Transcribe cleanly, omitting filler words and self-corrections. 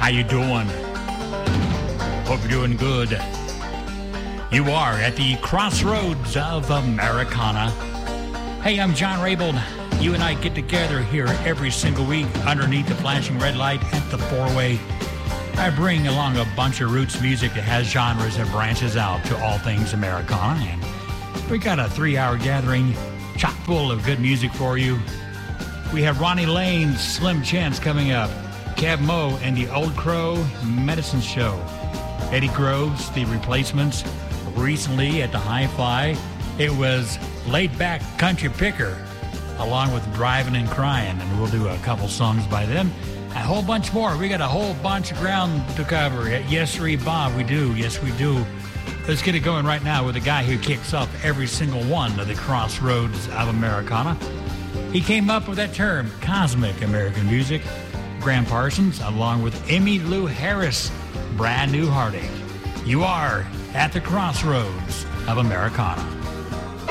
How you doing? Hope you're doing good. You are at the crossroads of Americana. Hey, I'm John Raybould. You and I get together here every single week underneath the flashing red light at the four-way. I bring along a bunch of roots music that has genres that branches out to all things Americana. And we got a 3-hour gathering chock full of good music for you. We have Ronnie Lane's Slim Chance coming up. Kev Moe and the Old Crow Medicine Show. Eddie Groves, The Replacements. Recently at the Hi-Fi, it was Laid Back Country Picker, along with Driving and Crying, and we'll do a couple songs by them. A whole bunch more. We got a whole bunch of ground to cover. Yes, sir, Bob, we do. Yes, we do. Let's get it going right now with the guy who kicks off every single one of the crossroads of Americana. He came up with that term, cosmic American music. Graham Parsons, along with Emmylou Harris, Brand New Heartache. You are at the crossroads of Americana.